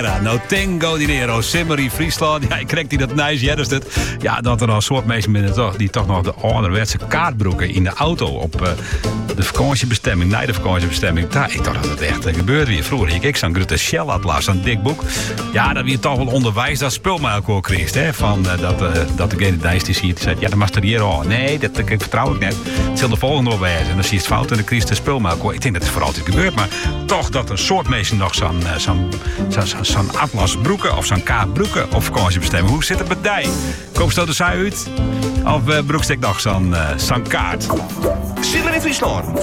Nou, Tango Dinero, Simmery, Friesland. Ja, ik kreeg die dat nice het. Ja, dat er al een soort mensen binnen die toch nog de ouderwetse kaartbroeken in de auto op de vakantiebestemming, naar de vakantiebestemming. Ja, ik dacht dat het echt gebeurde weer. Vroeger ik zo'n grote Shell-atlas, zo'n dik boek. Ja, dat weer toch wel onderwijs dat spul mij ook wel kreeg. Hè, van dat degene die ziet, zei, ja, dan mag er hier al. Nee, dat vertrouw ik net. Het zal de volgende wel wijzen. En dan zie je het fout en dan kreeg de spul mij ook wel. Ik denk dat het voor altijd gebeurt, maar toch dat een soort mensen nog zo'n atlasbroeken of zo'n kaartbroeken op vakantiebestemming. Hoe zit het met die? Koopst dat de zij uit? Of broekstek nog zo'n kaart? Simmery Friesland.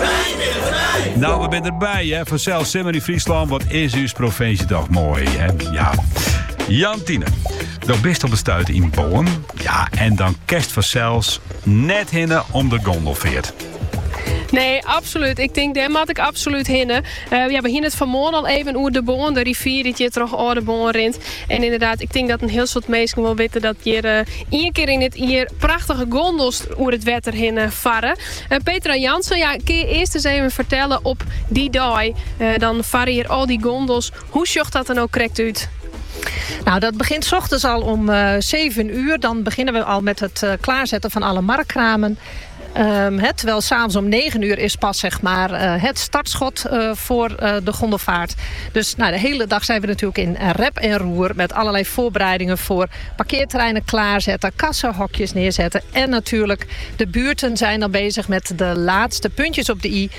Nou, we zijn erbij, hè. Vanzelf Simmery Friesland. Wat is uw provincie toch mooi, hè? Ja. Jantine, dat best op de stuiten in Boom. Ja, en dan kerst vanzelfs net hinnen om de gondelveert. Nee, absoluut. Ik denk, daar moet ik absoluut hinnen. We zien het vanmorgen al even over de boon, de rivier die je terug over de boon rint. En inderdaad, ik denk dat een heel soort mensen wel weten dat je één keer in het jaar prachtige gondels over het water heen varen. Petra Jansen, ja, kun je eerst eens even vertellen op die dag, dan varen hier al die gondels. Hoe zocht dat er nou correct uit? Nou, dat begint 's ochtends al om 7 uur. Dan beginnen we al met het klaarzetten van alle markramen. Terwijl s'avonds om 9 uur is pas zeg maar, het startschot voor de gondelvaart. Dus de hele dag zijn we natuurlijk in rep en roer met allerlei voorbereidingen voor parkeerterreinen klaarzetten, kassenhokjes neerzetten. En natuurlijk de buurten zijn dan bezig met de laatste puntjes op de i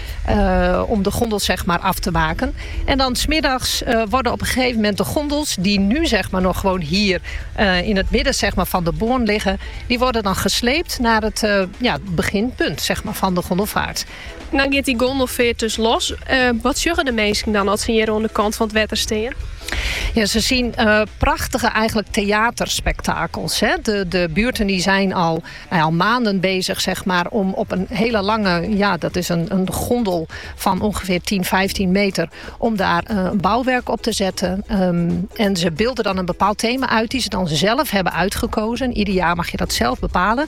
om de gondels zeg maar, af te maken. En dan 's middags worden op een gegeven moment de gondels die nu zeg maar, nog gewoon hier in het midden zeg maar, van de boorn liggen, die worden dan gesleept naar het beginpunt zeg maar, van de gondelvaart. Dan gaat die gondelveert dus los. Wat zeggen de mensen dan als ze hier aan de kant van het water staan? Ja, ze zien prachtige eigenlijk theaterspektakels. Hè? De buurten die zijn al maanden bezig zeg maar, om op een hele lange, dat is een gondel van ongeveer 10, 15 meter, om daar een bouwwerk op te zetten. En ze beelden dan een bepaald thema uit die ze dan zelf hebben uitgekozen. Ieder jaar mag je dat zelf bepalen.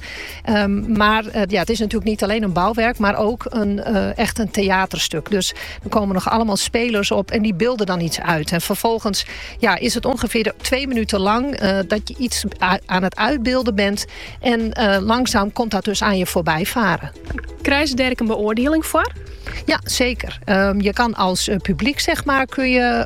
Maar het is natuurlijk niet alleen een bouwwerk, maar ook echt een theaterstuk. Dus er komen nog allemaal spelers op en die beelden dan iets uit. En vervolgens is het ongeveer 2 minuten lang dat je iets aan het uitbeelden bent. En langzaam komt dat dus aan je voorbij varen. Krijg je daar een beoordeling voor? Ja, zeker. Je kan als publiek zeg maar, kun je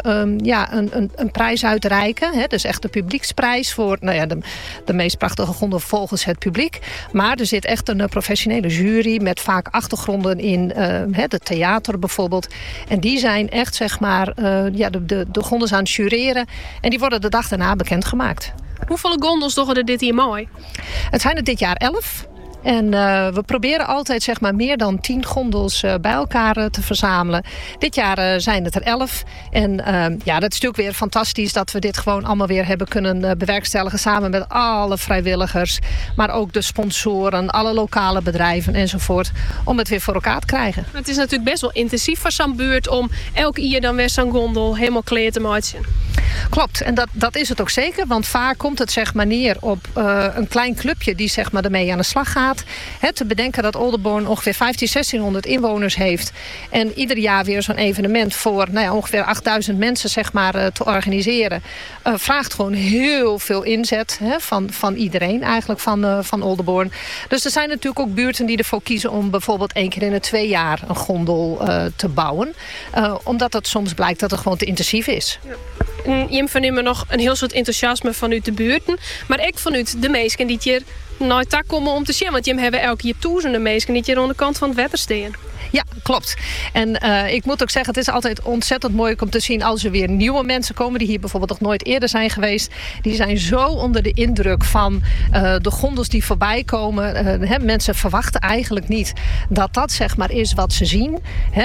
een prijs uitreiken. Hè? Dus echt de publieksprijs voor de meest prachtige gondel volgens het publiek. Maar er zit echt een professionele jury met vaak achtergronden in het theater bijvoorbeeld. En die zijn echt zeg maar, de gondels aan het jureren. En die worden de dag daarna bekendgemaakt. Hoeveel gondels doen er dit hier mooi? Het zijn er dit jaar 11. En we proberen altijd zeg maar, meer dan 10 gondels bij elkaar te verzamelen. Dit jaar zijn het er 11. En dat is natuurlijk weer fantastisch dat we dit gewoon allemaal weer hebben kunnen bewerkstelligen. Samen met alle vrijwilligers. Maar ook de sponsoren, alle lokale bedrijven enzovoort. Om het weer voor elkaar te krijgen. Het is natuurlijk best wel intensief voor zo'n buurt om elke jaar dan weer zo'n gondel helemaal kleer te maken. Klopt, en dat is het ook zeker. Want vaak komt het zeg maar, neer op een klein clubje die zeg maar, ermee aan de slag gaat. Te bedenken dat Oldenborn ongeveer 1600 inwoners heeft. En ieder jaar weer zo'n evenement voor ongeveer 8000 mensen zeg maar, te organiseren. Vraagt gewoon heel veel inzet van iedereen eigenlijk van Oldenborn. Dus er zijn natuurlijk ook buurten die ervoor kiezen om bijvoorbeeld 1 keer in de 2 jaar een gondel te bouwen. Omdat het soms blijkt dat het gewoon te intensief is. Ja. Je verneemt nog een heel soort enthousiasme vanuit de buurten. Maar ik vanuit de mensen die hier nooit tak komen om te zien. Want je hebben elke keer duizenden mensen die hier aan de kant van het water staan. Ja, klopt. En ik moet ook zeggen, het is altijd ontzettend mooi om te zien als er weer nieuwe mensen komen die hier bijvoorbeeld nog nooit eerder zijn geweest. Die zijn zo onder de indruk van de gondels die voorbij komen. Mensen verwachten eigenlijk niet dat zeg maar is wat ze zien.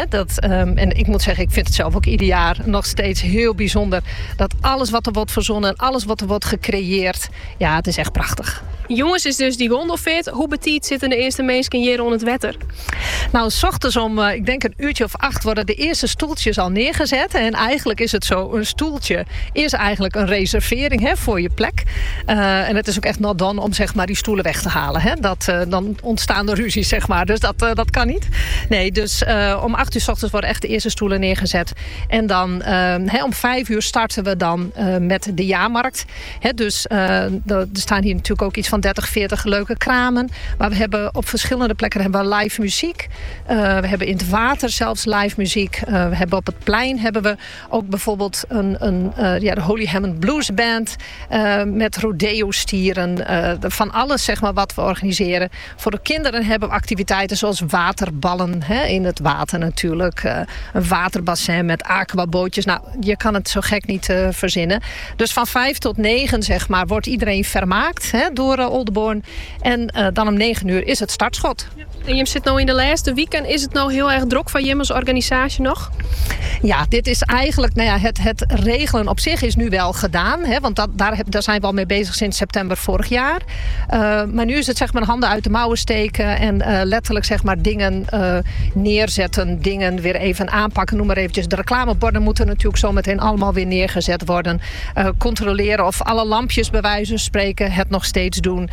En ik moet zeggen, ik vind het zelf ook ieder jaar nog steeds heel bijzonder. Dat alles wat er wordt verzonnen en alles wat er wordt gecreëerd, ja, het is echt prachtig. Jongens, is dus die gondelveert. Hoe betiet zitten de eerste mensen hier rond het water? Nou, 's ochtends om ik denk een uurtje of 8 worden de eerste stoeltjes al neergezet. En eigenlijk is het zo, een stoeltje is eigenlijk een reservering voor je plek. En het is ook echt not done om zeg maar die stoelen weg te halen. Hè? Dan ontstaan er ruzies, zeg maar. Dus dat kan niet. Nee, dus om 8 uur 's ochtends worden echt de eerste stoelen neergezet. En dan om 5 uur starten we dan met de jaarmarkt. Dus er staan hier natuurlijk ook iets van 30, 40 leuke kramen. Maar we hebben op verschillende plekken hebben we live muziek. We hebben in het water zelfs live muziek. We hebben op het plein hebben we ook bijvoorbeeld de Holy Hammond Blues Band. Met rodeo-stieren. Van alles zeg maar wat we organiseren. Voor de kinderen hebben we activiteiten zoals waterballen. In het water natuurlijk. Een waterbassin met aquabootjes. Nou, je kan het zo gek niet verzinnen. Dus van 5 tot 9 zeg maar wordt iedereen vermaakt door Oldenborn. En dan om 9 uur is het startschot. En je zit nu in de laatste weekend. Is het nou heel erg druk van Jimmels organisatie nog? Ja, dit is eigenlijk, het regelen op zich is nu wel gedaan. Want daar zijn we al mee bezig sinds september vorig jaar. Maar nu is het zeg maar handen uit de mouwen steken. En letterlijk zeg maar dingen neerzetten. Dingen weer even aanpakken. Noem maar eventjes. De reclameborden moeten natuurlijk zo meteen allemaal weer neergezet worden. Controleren of alle lampjes bij wijze van spreken het nog steeds doen.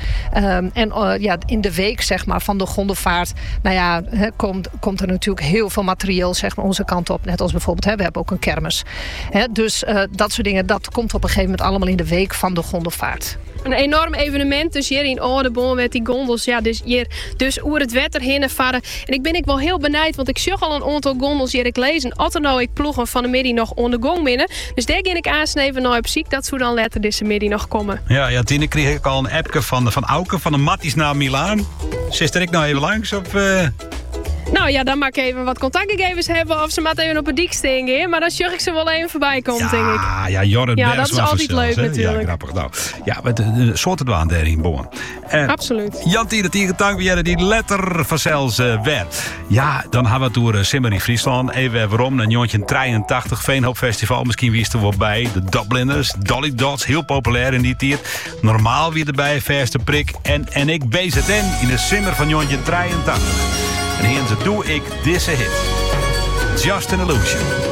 In de week zeg maar van de gondelvaart. Komt er natuurlijk heel veel materieel zeg maar, onze kant op. Net als bijvoorbeeld, we hebben ook een kermis. Dus dat soort dingen, dat komt op een gegeven moment allemaal in de week van de gondelvaart. Een enorm evenement, dus hier in Oldenborn met die gondels. Ja, dus oer het wetter heen varen. En ik ben wel heel benijd, want ik zag al een aantal gondels hier ik lezen. Altijd ik ploegen van de middag nog onder gong binnen. Dus daar ging ik aansneven naar op ziek. Dat zou dan later deze middag nog komen. Ja, Tine kreeg ik al een appje van Auke van de Matties naar Milaan. Zit er ik nou even langs? Of, Nou ja, dan mag ik even wat contactgegevens hebben of ze maar even op een dik stingen. Maar dan zag ik ze wel even voorbij komen, denk ik. Ja, Jorrit ja, dat is altijd leuk natuurlijk. Ja, grappig. Nou, ja, met de soorten dwaan daar in Born. Absoluut. Jan-Tine Tiegentank, weer die letter vanzelfs werd. Ja, dan hebben we het door Simmer in Friesland. Even waarom, een jongetje 83 Veenhoop Festival. Misschien wie is er wel bij. De Dubliners, Dolly Dots, heel populair in die tijd. Normaal weer erbij, verste prik. En ik BZN in de Simmer van jongetje 83. En hier doe ik deze hit. Just an Illusion.